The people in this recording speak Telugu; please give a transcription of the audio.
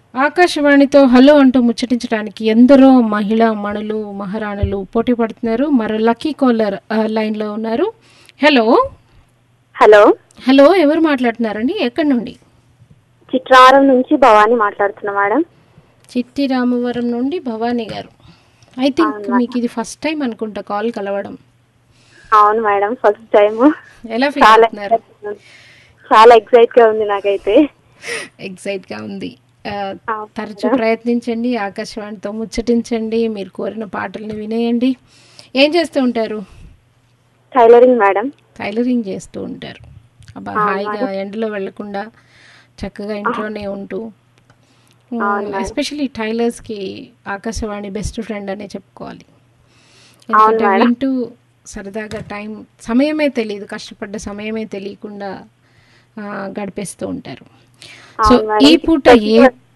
ఆకాశవాణితో హలో అంటూ ముచ్చటించడానికి ఎందరో మహిళా మణులు మహారాణులు పోటీ పడుతున్నారు. మరో లక్కీ కాలర్ లైన్లో ఉన్నారు. హలో హలో హలో ఎవరు మాట్లాడుతున్నారండి? ఎక్కడి నుండి? చిత్రారం నుంచి భవాని మాట్లాడుతున్నా మేడం. చిట్టి రామవరం నుండి భవానీ గారు. ఐ థింక్ మీకు ఇది ఫస్ట్ టైం అనుకుంటా కాల్ కలవడం. అవును మేడం, ఫస్ట్ టైం. ఎలా ఫీల్ అవుతున్నారు? చాలా ఎక్సైట్ గా ఉంది నాకైతే. ఎక్సైట్ గా ఉంది. తరచూ ప్రయత్నించండి, ఆకాశవాణితో ముచ్చటించండి, మీరు కోరిన పాటల్ని వినేయండి. ఏం చేస్తూ ఉంటారు? Tailoring madam. టైలరింగ్ చేస్తూ ఉంటారు. అబ్బా, హాయిగా ఎండలో వెళ్లకుండా చక్కగా ఇంట్లోనే ఉంటూ, ఎస్పెషల్లీ టైలర్స్కి ఆకాశవాణి బెస్ట్ ఫ్రెండ్ అనే చెప్పుకోవాలి. ఎందుకంటే వింటూ సరదాగా సమయమే తెలియదు, కష్టపడ్డ సమయమే తెలియకుండా గడిపేస్తూ ఉంటారు. సో ఈ పూట